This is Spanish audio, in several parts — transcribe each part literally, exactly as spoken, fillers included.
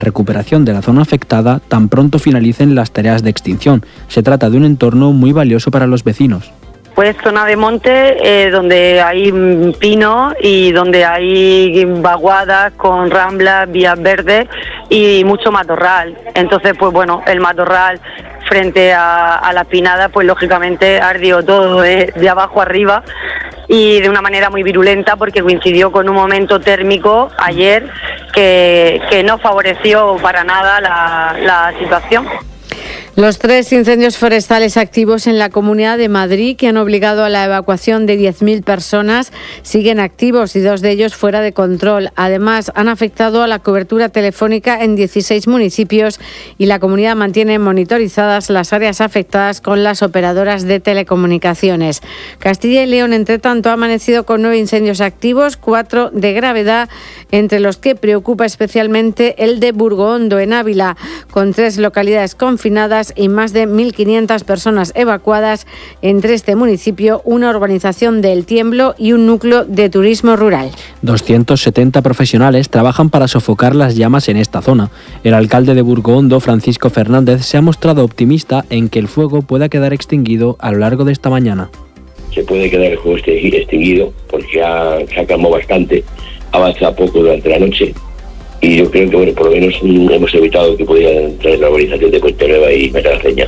recuperación de la zona afectada tan pronto finalicen las tareas de extinción. Se trata de un entorno muy valioso para los vecinos. Pues zona de monte eh, donde hay pino y donde hay vaguadas con ramblas, vías verdes y mucho matorral. Entonces, pues bueno, el matorral frente a, a la pinada, pues lógicamente ardió todo de, de abajo arriba y de una manera muy virulenta porque coincidió con un momento térmico ayer que, que no favoreció para nada la, la situación. Los tres incendios forestales activos en la Comunidad de Madrid, que han obligado a la evacuación de diez mil personas, siguen activos y dos de ellos fuera de control. Además, han afectado a la cobertura telefónica en dieciséis municipios y la comunidad mantiene monitorizadas las áreas afectadas con las operadoras de telecomunicaciones. Castilla y León, entre tanto, ha amanecido con nueve incendios activos, cuatro de gravedad, entre los que preocupa especialmente el de Burgoondo, en Ávila, con tres localidades confinadas y más de mil quinientas personas evacuadas entre este municipio, una urbanización de El Tiemblo y un núcleo de turismo rural. doscientos setenta profesionales trabajan para sofocar las llamas en esta zona. El alcalde de Burgoondo, Francisco Fernández, se ha mostrado optimista en que el fuego pueda quedar extinguido a lo largo de esta mañana. Se puede quedar el fuego extinguido porque ha, se ha calmado bastante, avanza poco durante la noche. Y yo creo que, bueno, por lo menos hemos evitado que pudiera entrar en la urbanización de Puente Nueva y Metagraceña.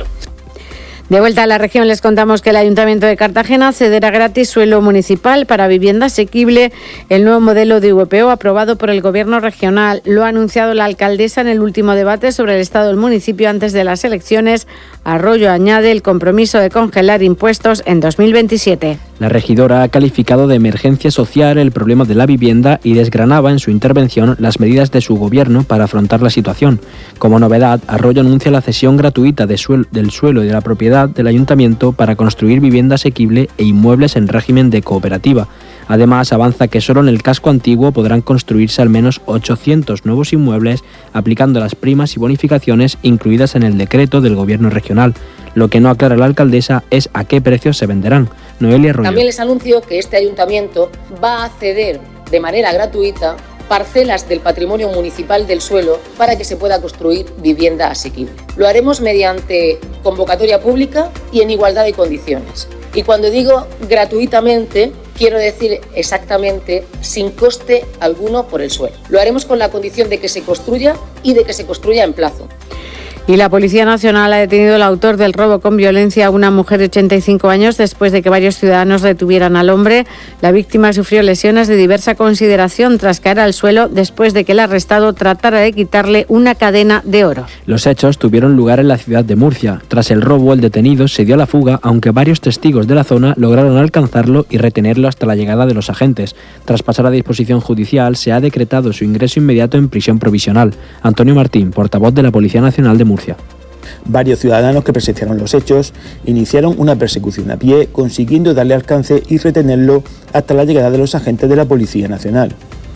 De vuelta a la región, les contamos que el Ayuntamiento de Cartagena cederá gratis suelo municipal para vivienda asequible, el nuevo modelo de V P O aprobado por el Gobierno regional. Lo ha anunciado la alcaldesa en el último debate sobre el estado del municipio antes de las elecciones. Arroyo añade el compromiso de congelar impuestos en dos mil veintisiete. La regidora ha calificado de emergencia social el problema de la vivienda y desgranaba en su intervención las medidas de su gobierno para afrontar la situación. Como novedad, Arroyo anuncia la cesión gratuita de suel- del suelo y de la propiedad del ayuntamiento para construir vivienda asequible e inmuebles en régimen de cooperativa. Además, avanza que solo en el casco antiguo podrán construirse al menos ochocientos nuevos inmuebles aplicando las primas y bonificaciones incluidas en el decreto del Gobierno regional. Lo que no aclara la alcaldesa es a qué precios se venderán. Noelia Arroyo. También les anuncio que este ayuntamiento va a ceder de manera gratuita parcelas del patrimonio municipal del suelo para que se pueda construir vivienda asequible. Lo haremos mediante convocatoria pública y en igualdad de condiciones. Y cuando digo gratuitamente, quiero decir exactamente sin coste alguno por el suelo. Lo haremos con la condición de que se construya y de que se construya en plazo. Y la Policía Nacional ha detenido al autor del robo con violencia a una mujer de ochenta y cinco años después de que varios ciudadanos retuvieran al hombre. La víctima sufrió lesiones de diversa consideración tras caer al suelo después de que el arrestado tratara de quitarle una cadena de oro. Los hechos tuvieron lugar en la ciudad de Murcia. Tras el robo, el detenido se dio a la fuga, aunque varios testigos de la zona lograron alcanzarlo y retenerlo hasta la llegada de los agentes. Tras pasar a disposición judicial, se ha decretado su ingreso inmediato en prisión provisional. Antonio Martín, portavoz de la Policía Nacional de Murcia. Murcia. Varios ciudadanos que presenciaron los hechos iniciaron una persecución a pie, consiguiendo darle alcance y retenerlo hasta la llegada de los agentes de la Policía Nacional.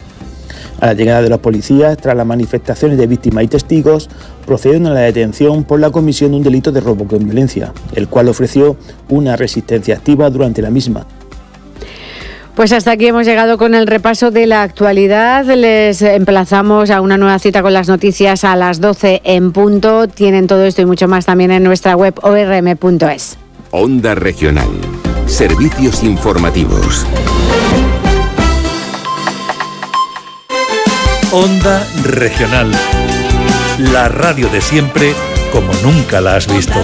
A la llegada de los policías, tras las manifestaciones de víctimas y testigos, procedieron a la detención por la comisión de un delito de robo con violencia, el cual ofreció una resistencia activa durante la misma. Pues hasta aquí hemos llegado con el repaso de la actualidad. Les emplazamos a una nueva cita con las noticias a las doce en punto. Tienen todo esto y mucho más también en nuestra web o r m punto es. Onda Regional. Servicios informativos. Onda Regional. La radio de siempre como nunca la has visto.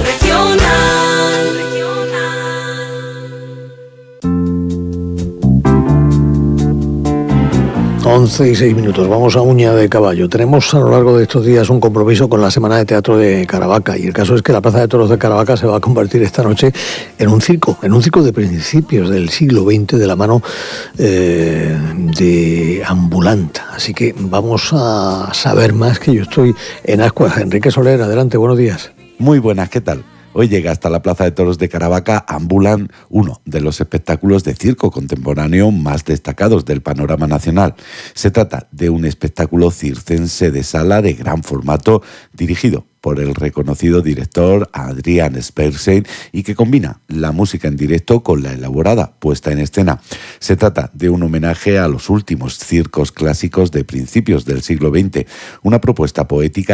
once y seis minutos, vamos a Uña de Caballo. Tenemos a lo largo de estos días un compromiso con la Semana de Teatro de Caravaca y el caso es que la Plaza de Toros de Caravaca se va a convertir esta noche en un circo, en un circo de principios del siglo veinte de la mano eh, de Ambulanta. Así que vamos a saber más, que yo estoy en Ascuas. Enrique Soler, adelante, buenos días. Muy buenas, ¿qué tal? Hoy llega hasta la Plaza de Toros de Caravaca Ambulan, uno de los espectáculos de circo contemporáneo más destacados del panorama nacional. Se trata de un espectáculo circense de sala de gran formato dirigido por el reconocido director Adrian Spersen y que combina la música en directo con la elaborada puesta en escena. Se trata de un homenaje a los últimos circos clásicos de principios del siglo veinte, una propuesta poética